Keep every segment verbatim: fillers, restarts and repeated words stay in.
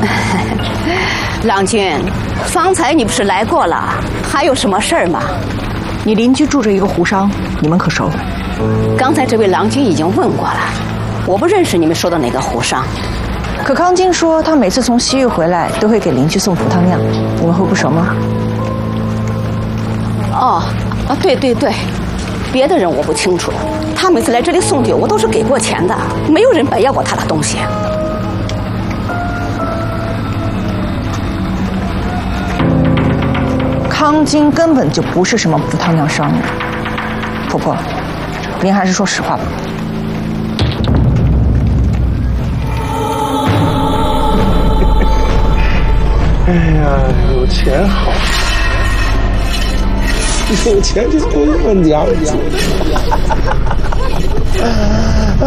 郎君，方才你不是来过了，还有什么事儿吗？ 你邻居住着一个胡商，你们可熟？ 刚才这位郎君已经问过了，我不认识你们说的哪个胡商。 可康金说他每次从西域回来都会给邻居送葡萄酿，你们会不熟吗？ 哦，啊，对对对，别的人我不清楚，他每次来这里送酒，我都是给过钱的，没有人白要过他的东西。 康金根本就不是什么葡萄酿商人，婆婆，您还是说实话吧。 哎呀，有钱好，有钱就不用娘子。啊，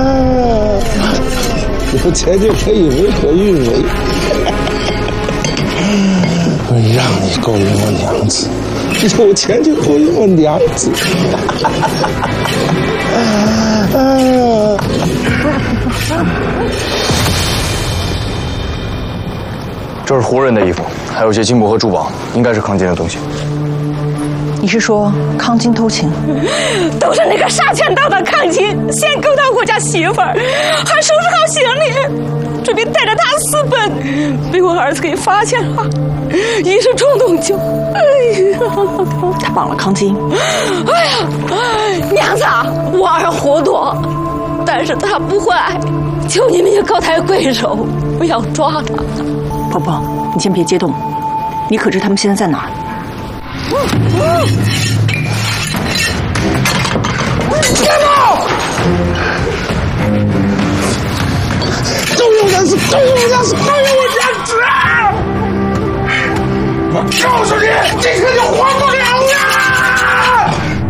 有钱就可以为所欲为。我让你勾引我娘子，有钱就勾引我娘子。 这是胡人的衣服，还有些金箔和珠宝，应该是康金的东西。 你是说康金偷情？ 都是那个杀权道的康金，先勾搭我家媳妇儿，还收拾好行李，准备带着她私奔，被我儿子给发现了，一时冲动就，哎呀， 他绑了康金。 哎呀，娘子，我儿糊涂，但是他不坏，求你们也高抬贵手，不要抓他。 婆婆，你先别激动，你可知他们现在在哪儿？ 别闹！都有人是都有人是都有我娘子！我告诉你，今天就活不了了！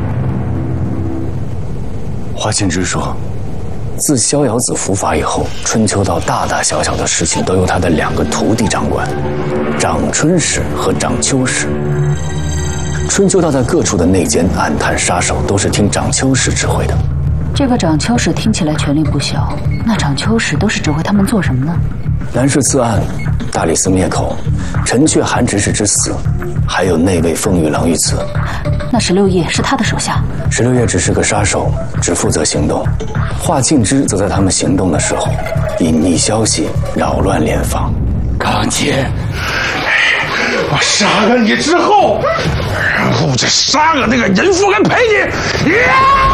华沁之说，自逍遥子伏法以后，春秋道大大小小的事情都由他的两个徒弟掌管，长春使和长秋使。春秋道在各处的内奸、暗探、杀手都是听长秋使指挥的。 这个长秋使听起来权力不小，那长秋使都是指挥他们做什么呢？ 南市刺案、大理寺灭口、陈阙韩执事之死，还有内卫凤玉郎遇刺。 那十六夜是他的手下？ 十六夜只是个杀手，只负责行动。华沁之则在他们行动的时候，隐匿消息，扰乱联防。 康金，我杀了你之后，然后再杀了那个淫妇跟陪你。呀